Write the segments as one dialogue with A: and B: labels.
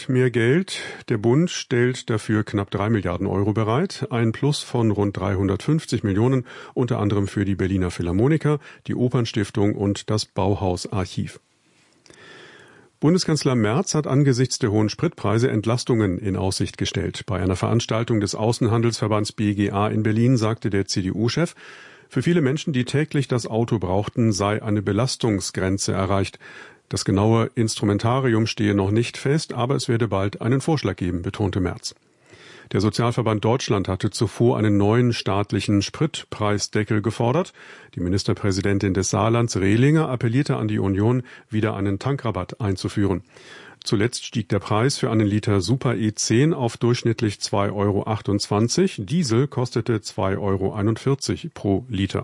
A: nicht mehr Geld. Der Bund stellt dafür knapp 3 Milliarden Euro bereit. Ein Plus von rund 350 Millionen, unter anderem für die Berliner Philharmoniker, die Opernstiftung und das Bauhaus-Archiv. Bundeskanzler Merz hat angesichts der hohen Spritpreise Entlastungen in Aussicht gestellt. Bei einer Veranstaltung des Außenhandelsverbands BGA in Berlin sagte der CDU-Chef, für viele Menschen, die täglich das Auto brauchten, sei eine Belastungsgrenze erreicht. Das genaue Instrumentarium stehe noch nicht fest, aber es werde bald einen Vorschlag geben, betonte Merz. Der Sozialverband Deutschland hatte zuvor einen neuen staatlichen Spritpreisdeckel gefordert. Die Ministerpräsidentin des Saarlands, Rehlinger, appellierte an die Union, wieder einen Tankrabatt einzuführen. Zuletzt stieg der Preis für einen Liter Super E10 auf durchschnittlich 2,28 €. Diesel kostete 2,41 € pro Liter.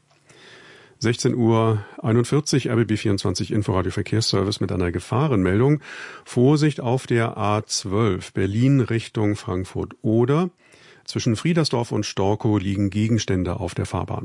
A: 16:41 Uhr, RBB24 Inforadio Verkehrsservice mit einer Gefahrenmeldung. Vorsicht auf der A12 Berlin Richtung Frankfurt-Oder. Zwischen Friedersdorf und Storkow liegen Gegenstände auf der Fahrbahn.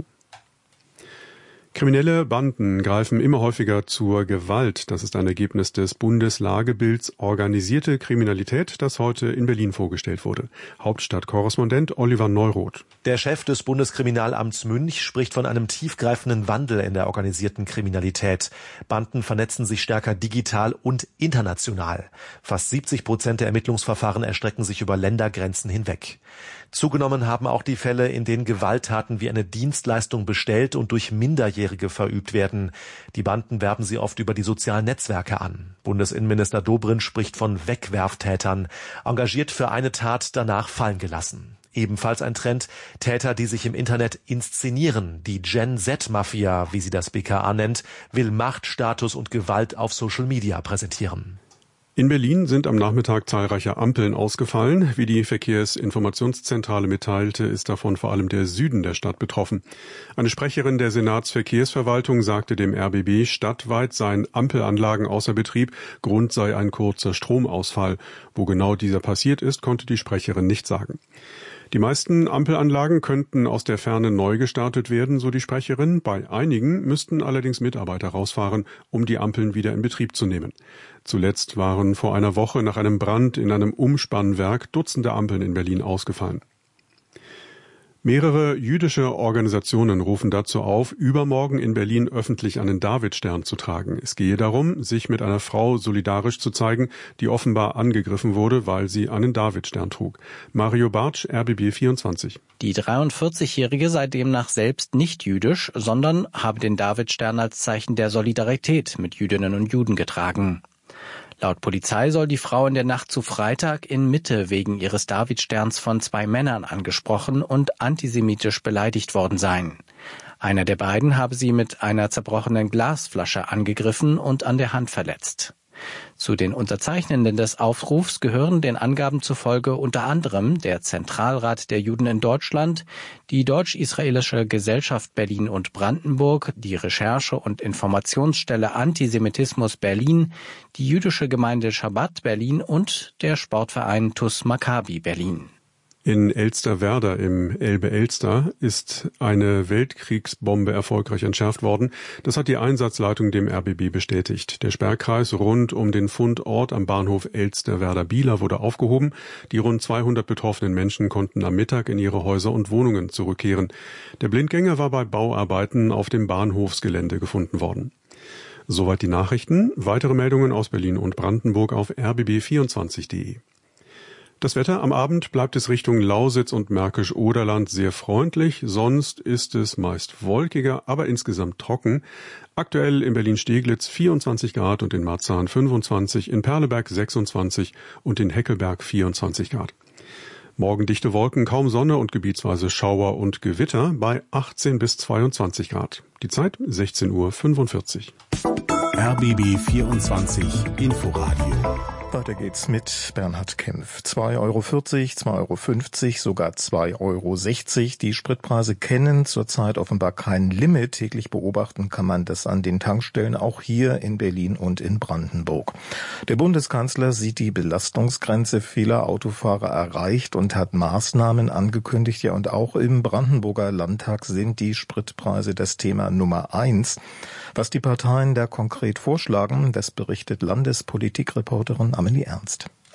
A: Kriminelle Banden greifen immer häufiger zur Gewalt. Das ist ein Ergebnis des Bundeslagebilds Organisierte Kriminalität, das heute in Berlin vorgestellt wurde. Hauptstadtkorrespondent Oliver Neuroth.
B: Der Chef des Bundeskriminalamts Münch spricht von einem tiefgreifenden Wandel in der organisierten Kriminalität. Banden vernetzen sich stärker digital und international. Fast 70% der Ermittlungsverfahren erstrecken sich über Ländergrenzen hinweg. Zugenommen haben auch die Fälle, in denen Gewalttaten wie eine Dienstleistung bestellt und durch Minderjährige verübt werden. Die Banden werben sie oft über die sozialen Netzwerke an. Bundesinnenminister Dobrindt spricht von Wegwerftätern, engagiert für eine Tat, danach fallen gelassen. Ebenfalls ein Trend, Täter, die sich im Internet inszenieren. Die Gen-Z-Mafia, wie sie das BKA nennt, will Macht, Status und Gewalt auf Social Media präsentieren.
A: In Berlin sind am Nachmittag zahlreiche Ampeln ausgefallen. Wie die Verkehrsinformationszentrale mitteilte, ist davon vor allem der Süden der Stadt betroffen. Eine Sprecherin der Senatsverkehrsverwaltung sagte dem RBB, stadtweit seien Ampelanlagen außer Betrieb. Grund sei ein kurzer Stromausfall. Wo genau dieser passiert ist, konnte die Sprecherin nicht sagen. Die meisten Ampelanlagen könnten aus der Ferne neu gestartet werden, so die Sprecherin. Bei einigen müssten allerdings Mitarbeiter rausfahren, um die Ampeln wieder in Betrieb zu nehmen. Zuletzt waren vor einer Woche nach einem Brand in einem Umspannwerk Dutzende Ampeln in Berlin ausgefallen. Mehrere jüdische Organisationen rufen dazu auf, übermorgen in Berlin öffentlich einen Davidstern zu tragen. Es gehe darum, sich mit einer Frau solidarisch zu zeigen, die offenbar angegriffen wurde, weil sie einen Davidstern trug. Mario Bartsch, RBB24.
C: Die 43-Jährige sei demnach selbst nicht jüdisch, sondern habe den Davidstern als Zeichen der Solidarität mit Jüdinnen und Juden getragen. Laut Polizei soll die Frau in der Nacht zu Freitag in Mitte wegen ihres Davidsterns von 2 Männern angesprochen und antisemitisch beleidigt worden sein. Einer der beiden habe sie mit einer zerbrochenen Glasflasche angegriffen und an der Hand verletzt. Zu den Unterzeichnenden des Aufrufs gehören den Angaben zufolge unter anderem der Zentralrat der Juden in Deutschland, die Deutsch-Israelische Gesellschaft Berlin und Brandenburg, die Recherche- und Informationsstelle Antisemitismus Berlin, die jüdische Gemeinde Schabbat Berlin und der Sportverein TuS Maccabi Berlin.
A: In Elsterwerda im Elbe-Elster ist eine Weltkriegsbombe erfolgreich entschärft worden. Das hat die Einsatzleitung dem RBB bestätigt. Der Sperrkreis rund um den Fundort am Bahnhof Elsterwerda-Bieler wurde aufgehoben. Die rund 200 betroffenen Menschen konnten am Mittag in ihre Häuser und Wohnungen zurückkehren. Der Blindgänger war bei Bauarbeiten auf dem Bahnhofsgelände gefunden worden. Soweit die Nachrichten. Weitere Meldungen aus Berlin und Brandenburg auf rbb24.de. Das Wetter am Abend bleibt es Richtung Lausitz und Märkisch-Oderland sehr freundlich. Sonst ist es meist wolkiger, aber insgesamt trocken. Aktuell in Berlin-Steglitz 24 Grad und in Marzahn 25, in Perleberg 26 und in Heckelberg 24 Grad. Morgen dichte Wolken, kaum Sonne und gebietsweise Schauer und Gewitter bei 18 bis 22 Grad. Die Zeit 16:45 Uhr.
D: RBB 24 Inforadio.
E: Weiter geht's mit Bernhard Kempf. 2,40 €, 2,50 €, sogar 2,60 €. Die Spritpreise kennen zurzeit offenbar kein Limit. Täglich beobachten kann man das an den Tankstellen, auch hier in Berlin und in Brandenburg. Der Bundeskanzler sieht die Belastungsgrenze vieler Autofahrer erreicht und hat Maßnahmen angekündigt. Ja, und auch im Brandenburger Landtag sind die Spritpreise das Thema Nummer 1. Was die Parteien da konkret vorschlagen, das berichtet Landespolitikreporterin Amelie Ernst.